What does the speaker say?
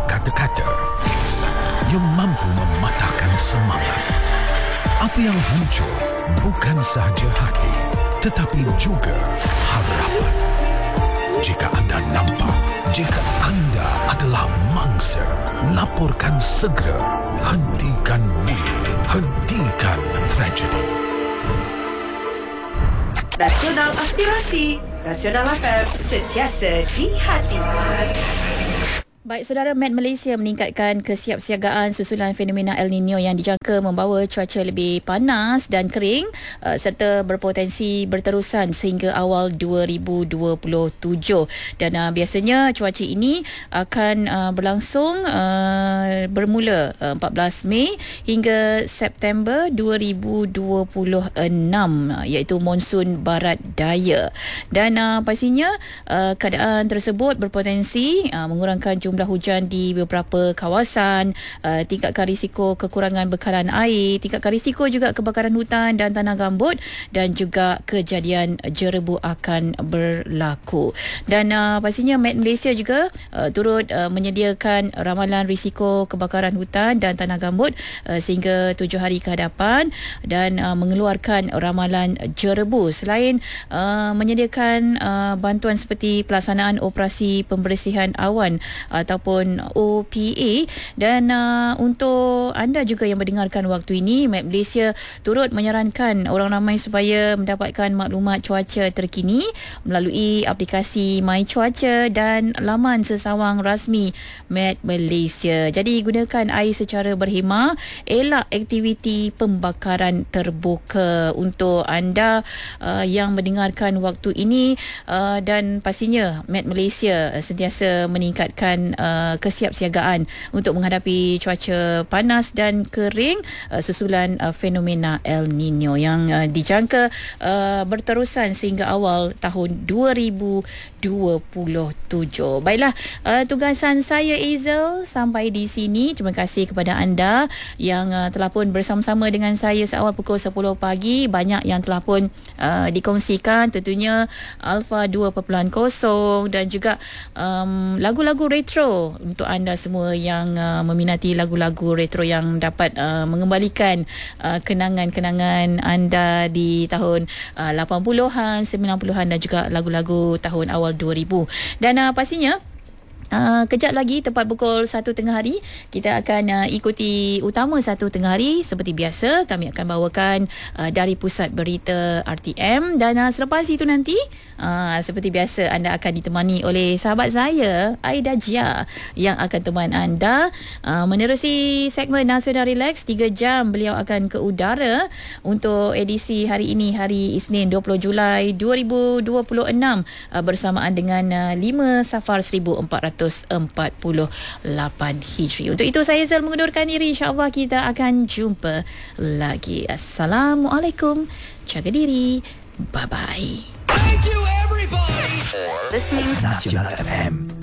kata-kata yang mampu mematahkan semangat. Apa yang hancur bukan sahaja hati, tetapi juga harapan. Jika anda nampak, jika anda adalah mangsa, laporkan segera. Hentikan bully, hentikan tragedi. Nasional Aspirasi, Nasional FM, sentiasa di hati. Baik, saudara, Met Malaysia meningkatkan kesiapsiagaan susulan fenomena El Nino yang dijangka membawa cuaca lebih panas dan kering serta berpotensi berterusan sehingga awal 2027. Dan biasanya cuaca ini akan berlangsung bermula 14 Mei hingga September 2026, iaitu monsun barat daya. Dan pastinya keadaan tersebut berpotensi mengurangkan jumlah hujan di beberapa kawasan, tingkatkan risiko kekurangan bekalan air, tingkatkan risiko juga kebakaran hutan dan tanah gambut, dan juga kejadian jerebu akan berlaku. Dan pastinya Met Malaysia juga turut menyediakan ramalan risiko kebakaran hutan dan tanah gambut sehingga 7 hari ke hadapan, dan mengeluarkan ramalan jerebu selain menyediakan bantuan seperti pelaksanaan operasi pembersihan awan ataupun OPA. Dan untuk anda juga yang mendengarkan waktu ini, Met Malaysia turut menyarankan orang ramai supaya mendapatkan maklumat cuaca terkini melalui aplikasi My Cuaca dan laman sesawang rasmi Met Malaysia. Jadi gunakan air secara berhemah, elak aktiviti pembakaran terbuka. Untuk anda yang mendengarkan waktu ini, dan pastinya Met Malaysia sentiasa meningkatkan kesiapsiagaan untuk menghadapi cuaca panas dan kering susulan fenomena El Nino yang dijangka berterusan sehingga awal tahun 2027. Baiklah, tugasan saya Azel sampai di sini. Terima kasih kepada anda yang telah pun bersama-sama dengan saya seawal pukul 10 pagi. Banyak yang telah pun dikongsikan, tentunya Alpha 2.0 dan juga lagu-lagu retro untuk anda semua yang meminati lagu-lagu retro yang dapat mengembalikan kenangan-kenangan anda di tahun 80-an, 90-an dan juga lagu-lagu tahun awal 2000. Dan pastinya kejap lagi tepat pukul 1 tengah hari kita akan ikuti utama 1 tengah hari. Seperti biasa kami akan bawakan dari pusat berita RTM, dan selepas itu nanti seperti biasa anda akan ditemani oleh sahabat saya Aida Jia yang akan teman anda menerusi segmen Nasional Relax. 3 jam beliau akan ke udara untuk edisi hari ini, hari Isnin 20 Julai 2026 bersamaan dengan 5 Safar 1448 Hijri. Untuk itu saya Zal mengundurkan diri. InsyaAllah kita akan jumpa lagi. Assalamualaikum. Jaga diri. Bye-bye. Thank you everybody for listening Nasional FM.